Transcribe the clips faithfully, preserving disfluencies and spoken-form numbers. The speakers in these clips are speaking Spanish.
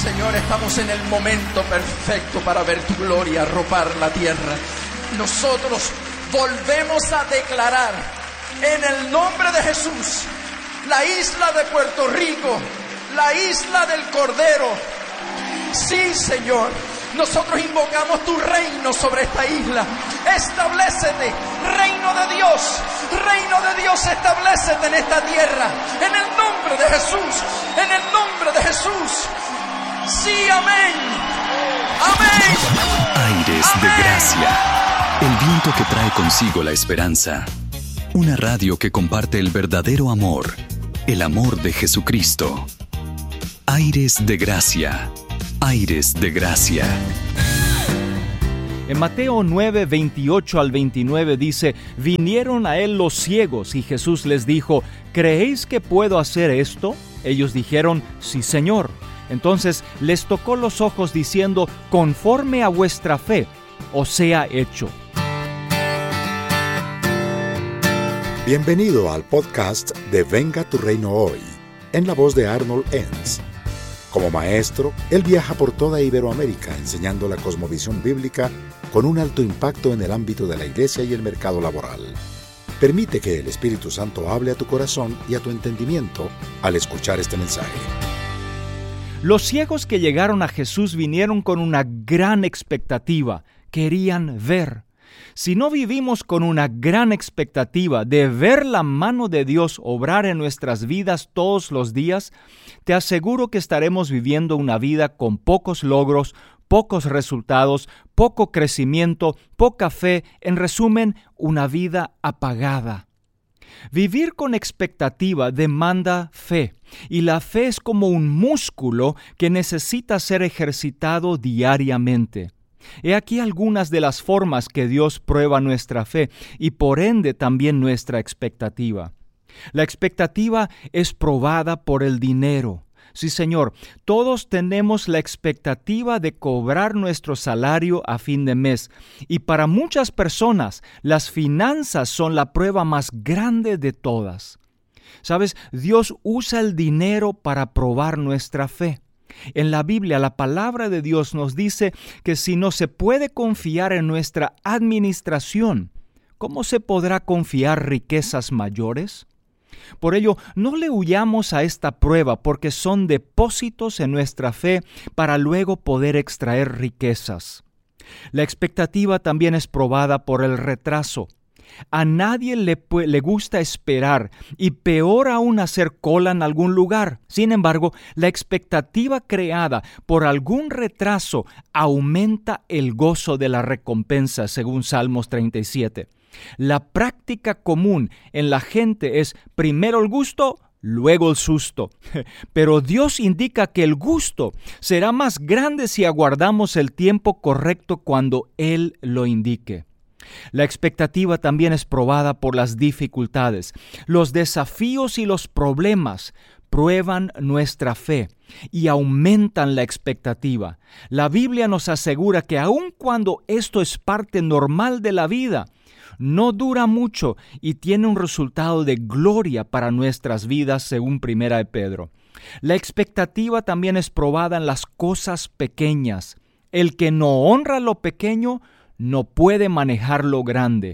Señor, estamos en el momento perfecto para ver tu gloria arropar la tierra. Nosotros volvemos a declarar en el nombre de Jesús la isla de Puerto Rico, la isla del Cordero. Sí, Señor, nosotros invocamos tu reino sobre esta isla. Establécete, reino de Dios, reino de Dios, establécete en esta tierra, en el nombre de Jesús, en el nombre de Jesús. Sí, amén, amén. Aires amén. De gracia, el viento que trae consigo la esperanza. Una radio que comparte el verdadero amor, el amor de Jesucristo. Aires de gracia, aires de gracia. En Mateo nueve, veintiocho al veintinueve dice: vinieron a él los ciegos y Jesús les dijo: ¿creéis que puedo hacer esto? Ellos dijeron: sí, Señor. Entonces les tocó los ojos diciendo: conforme a vuestra fe os sea hecho. Bienvenido al podcast de Venga tu Reino Hoy, en la voz de Arnold Enns. Como maestro, él viaja por toda Iberoamérica enseñando la cosmovisión bíblica con un alto impacto en el ámbito de la iglesia y el mercado laboral. Permite que el Espíritu Santo hable a tu corazón y a tu entendimiento al escuchar este mensaje. Los ciegos que llegaron a Jesús vinieron con una gran expectativa. Querían ver. Si no vivimos con una gran expectativa de ver la mano de Dios obrar en nuestras vidas todos los días, te aseguro que estaremos viviendo una vida con pocos logros, pocos resultados, poco crecimiento, poca fe, en resumen, una vida apagada. Vivir con expectativa demanda fe, y la fe es como un músculo que necesita ser ejercitado diariamente. He aquí algunas de las formas que Dios prueba nuestra fe y por ende también nuestra expectativa. La expectativa es probada por el dinero. Sí, Señor, todos tenemos la expectativa de cobrar nuestro salario a fin de mes, y para muchas personas las finanzas son la prueba más grande de todas. ¿Sabes? Dios usa el dinero para probar nuestra fe. En la Biblia, la palabra de Dios nos dice que si no se puede confiar en nuestra administración, ¿cómo se podrá confiar riquezas mayores? Por ello, no le huyamos a esta prueba, porque son depósitos en nuestra fe para luego poder extraer riquezas. La expectativa también es probada por el retraso. A nadie le, le gusta esperar y peor aún hacer cola en algún lugar. Sin embargo, la expectativa creada por algún retraso aumenta el gozo de la recompensa, según Salmos treinta y siete. La práctica común en la gente es primero el gusto, luego el susto. Pero Dios indica que el gusto será más grande si aguardamos el tiempo correcto cuando Él lo indique. La expectativa también es probada por las dificultades. Los desafíos y los problemas prueban nuestra fe y aumentan la expectativa. La Biblia nos asegura que aun cuando esto es parte normal de la vida, no dura mucho y tiene un resultado de gloria para nuestras vidas, según Primera de Pedro. La expectativa también es probada en las cosas pequeñas. El que no honra lo pequeño no puede manejar lo grande.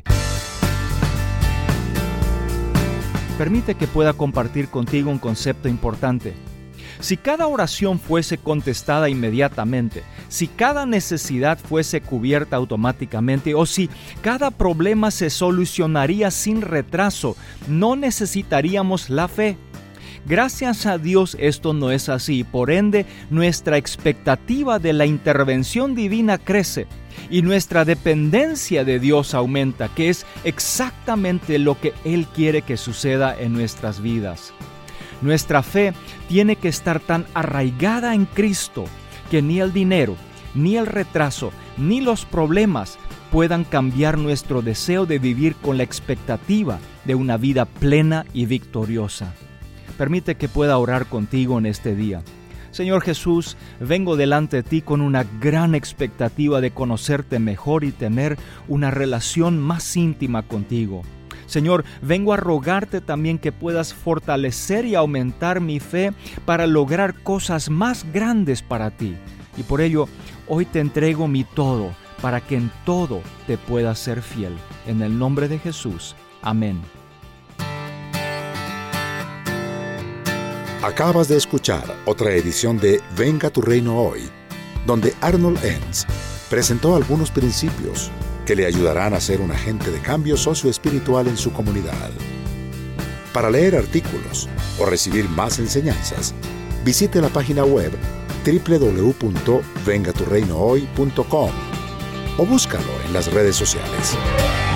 Permite que pueda compartir contigo un concepto importante. Si cada oración fuese contestada inmediatamente, si cada necesidad fuese cubierta automáticamente, o si cada problema se solucionaría sin retraso, no necesitaríamos la fe. Gracias a Dios esto no es así, por ende nuestra expectativa de la intervención divina crece y nuestra dependencia de Dios aumenta, que es exactamente lo que Él quiere que suceda en nuestras vidas. Nuestra fe tiene que estar tan arraigada en Cristo que ni el dinero, ni el retraso, ni los problemas puedan cambiar nuestro deseo de vivir con la expectativa de una vida plena y victoriosa. Permite que pueda orar contigo en este día. Señor Jesús, vengo delante de ti con una gran expectativa de conocerte mejor y tener una relación más íntima contigo. Señor, vengo a rogarte también que puedas fortalecer y aumentar mi fe para lograr cosas más grandes para ti. Y por ello, hoy te entrego mi todo, para que en todo te puedas ser fiel. En el nombre de Jesús. Amén. Acabas de escuchar otra edición de Venga tu Reino Hoy, donde Arnold Enns presentó algunos principios que le ayudarán a ser un agente de cambio socioespiritual en su comunidad. Para leer artículos o recibir más enseñanzas, visite la página web doble u doble u doble u punto venga tu reino hoy punto com o búscalo en las redes sociales.